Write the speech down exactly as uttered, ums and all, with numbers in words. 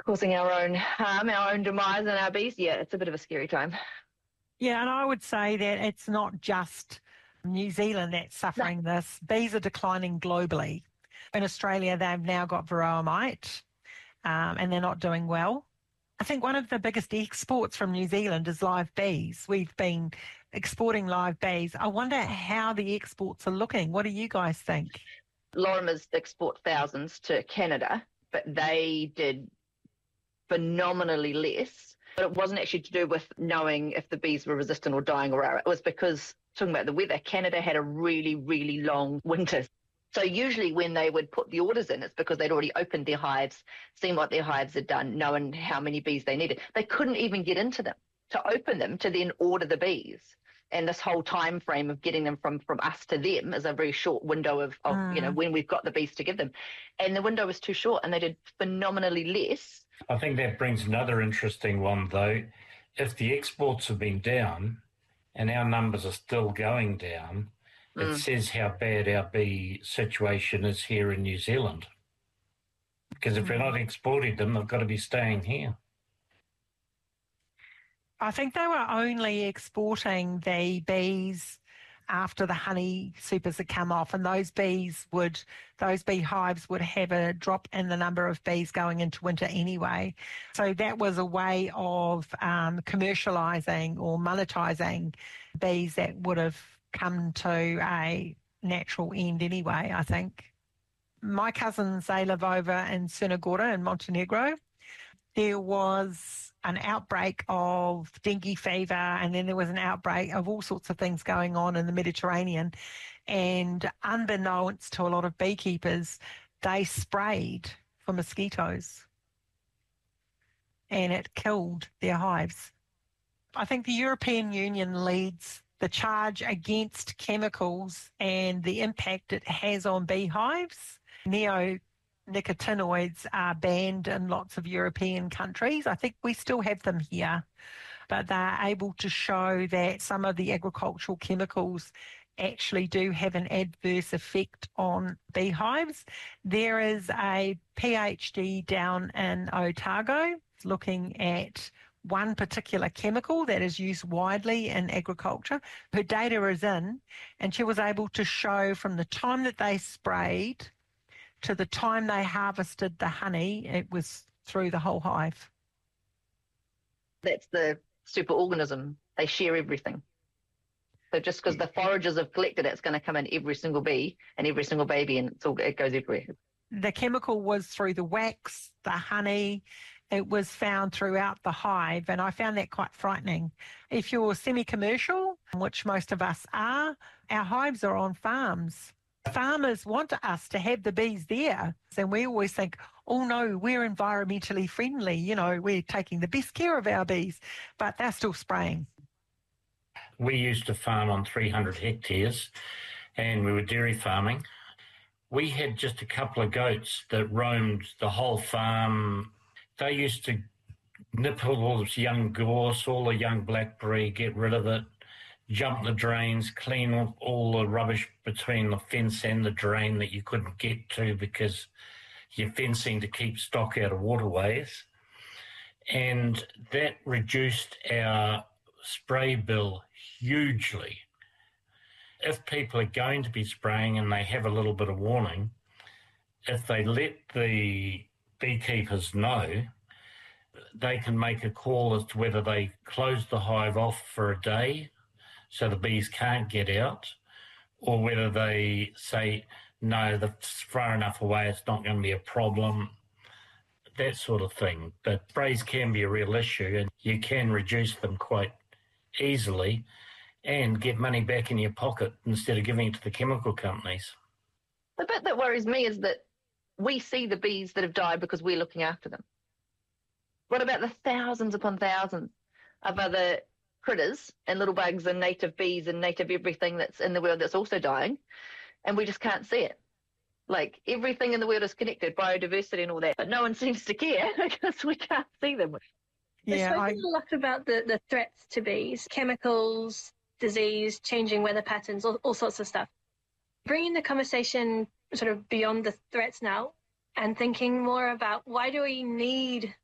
causing our own harm, our own demise and our bees. Yeah, it's a bit of a scary time. Yeah, and I would say that it's not just New Zealand that's suffering no. this. Bees are declining globally. In Australia, they've now got varroa mite, um, and they're not doing well. I think one of the biggest exports from New Zealand is live bees. We've been exporting live bees. I wonder how the exports are looking. What do you guys think? Lorimer's export thousands to Canada, but they did phenomenally less. But it wasn't actually to do with knowing if the bees were resistant or dying or whatever. It was because, talking about the weather, Canada had a really, really long winter. So usually when they would put the orders in, it's because they'd already opened their hives, seen what their hives had done, knowing how many bees they needed. They couldn't even get into them to open them to then order the bees. And this whole time frame of getting them from, from us to them is a very short window of, of mm. you know, when we've got the bees to give them. And the window was too short and they did phenomenally less. I think that brings another interesting one, though. If the exports have been down and our numbers are still going down, it mm. says how bad our bee situation is here in New Zealand. Because if mm. we're not exporting them, they've got to be staying here. I think they were only exporting the bees after the honey supers had come off, and those bees would, those beehives would have a drop in the number of bees going into winter anyway. So that was a way of um, commercialising or monetising bees that would have come to a natural end anyway, I think. My cousins, they live over in Cernagoda in Montenegro. There was an outbreak of dengue fever, and then there was an outbreak of all sorts of things going on in the Mediterranean. And unbeknownst to a lot of beekeepers, they sprayed for mosquitoes and it killed their hives. I think the European Union leads the charge against chemicals and the impact it has on beehives. Neonicotinoids are banned in lots of European countries. I think we still have them here, but they're able to show that some of the agricultural chemicals actually do have an adverse effect on beehives. There is a PhD down in Otago looking at one particular chemical that is used widely in agriculture. Her data is in, and she was able to show from the time that they sprayed to the time they harvested the honey, it was through the whole hive. That's the superorganism. They share everything. So just because the foragers have collected it, it's going to come in every single bee and every single baby, and it's all, it goes everywhere. The chemical was through the wax, the honey. It was found throughout the hive, and I found that quite frightening. If you're semi-commercial, which most of us are, our hives are on farms. Farmers want us to have the bees there, and we always think, oh no, we're environmentally friendly, you know, we're taking the best care of our bees, but they're still spraying. We used to farm on three hundred hectares, and we were dairy farming. We had just a couple of goats that roamed the whole farm. They used to nip all this young gorse, all the young blackberry, get rid of it, jump the drains, clean up all the rubbish between the fence and the drain that you couldn't get to because you're fencing to keep stock out of waterways. And that reduced our spray bill hugely. If people are going to be spraying and they have a little bit of warning, if they let the beekeepers know, they can make a call as to whether they close the hive off for a day so the bees can't get out, or whether they say, no, that's far enough away, it's not going to be a problem, that sort of thing. But sprays can be a real issue, and you can reduce them quite easily and get money back in your pocket instead of giving it to the chemical companies. The bit that worries me is that we see the bees that have died because we're looking after them. What about the thousands upon thousands of other critters and little bugs and native bees and native everything that's in the world that's also dying, and we just can't see it? Like, everything in the world is connected, biodiversity and all that, but no one seems to care because we can't see them. Yeah, We've spoken I... a lot about the, the threats to bees, chemicals, disease, changing weather patterns, all, all sorts of stuff. Bringing the conversation sort of beyond the threats now and thinking more about why do we need